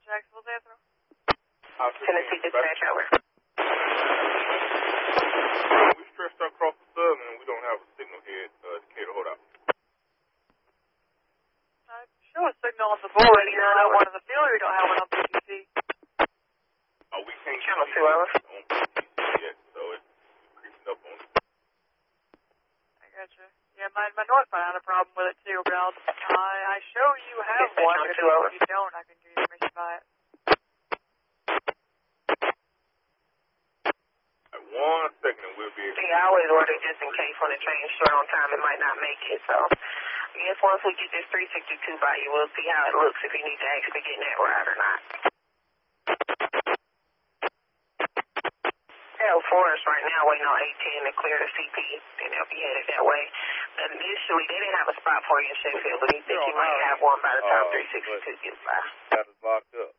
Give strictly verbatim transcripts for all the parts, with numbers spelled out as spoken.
Jacksonville, Anthem. Tennessee dispatch, over. We stretched across the southern and we don't have a signal here at uh, Decatur. Hold out. I show a signal on the board. You're not one of the field, or you don't have one on P T C? Oh, we can't Channel see two, over. on P T C yet, so it's creeping up on us. I gotcha. Yeah, my, my North Side had a problem with it too, but I'll, I, I show you have Dispatch one, on but two, over. if you don't, I can give you permission to buy it. Right, one second and we'll be able to... See, I always order just in case when the train's short on time, it might not make it, so... I guess once we get this three sixty-two by you, we'll see how it looks, if you need to actually get in that ride or not. L Forest right now waiting on eight ten to clear the C P, and they'll be headed that way. Initially, they didn't have a spot for you in Sheffield, but he thinks he might have one by the time uh, three sixty-two gets by. Got us locked up.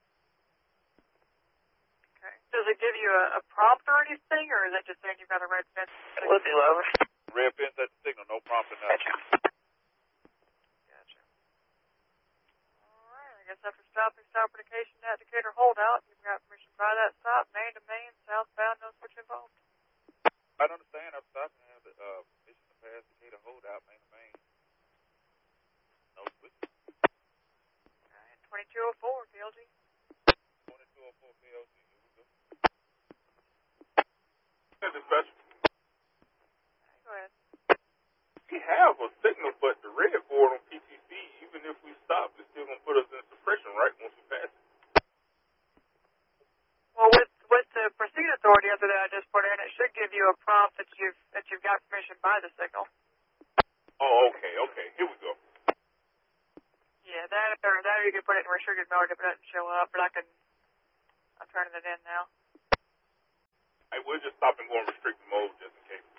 Okay. Does it give you a, a prompt or anything, or is it just saying you've got a red fence? We'll do, over. Red fence at the signal, no prompting Gotcha. nothing. Gotcha. All right. I guess after stopping stop indication at Decatur holdout, you've got permission to buy that stop, main to main, southbound, no switch involved. I don't understand. I'm stopping at the uh, mission to pass Decatur holdout, main to main. No switch. All right. twenty-two oh four, P L G. twenty-two oh four P L G. Here we go. Hey, dispatch. Go ahead. We have a signal, but the red board on P T C, even if we stop, it's still going to put us in suppression, right, once we pass it? Well, with with the proceed authority under that I just put in, it should give you a prompt that you've that you've got permission by the signal. Oh, okay, okay. Here we go. Yeah, that or that or you can put it in restricted mode if it doesn't show up, but I can I'm turning it in now. Hey, we'll just stop and go in restricted mode just in case.